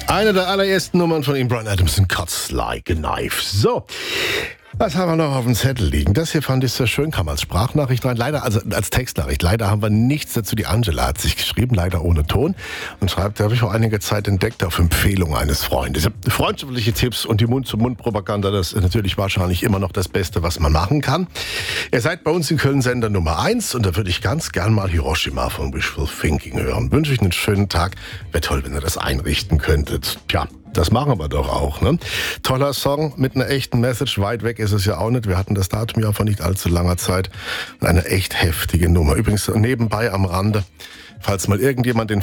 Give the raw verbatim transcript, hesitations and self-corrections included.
Eine der allerersten Nummern von ihm, Bryan Adams, Cuts Like a Knife. So, was haben wir noch auf dem Zettel liegen? Das hier fand ich sehr schön, kam als Sprachnachricht rein. Leider, also als Textnachricht. Leider haben wir nichts dazu. Die Angela hat sich geschrieben, leider ohne Ton. Und schreibt, da habe ich vor einiger Zeit entdeckt, auf Empfehlung eines Freundes. Freundschaftliche Tipps und die Mund-zu-Mund-Propaganda, das ist natürlich wahrscheinlich immer noch das Beste, was man machen kann. Ihr seid bei uns in Köln Sender Nummer eins und da würde ich ganz gern mal Hiroshima von Wishful Thinking hören. Wünsche euch einen schönen Tag. Wäre toll, wenn ihr das einrichten könntet. Tja. Das machen wir doch auch, ne? Toller Song mit einer echten Message. Weit weg ist es ja auch nicht. Wir hatten das Datum ja vor nicht allzu langer Zeit. Eine echt heftige Nummer. Übrigens nebenbei am Rande, falls mal irgendjemand den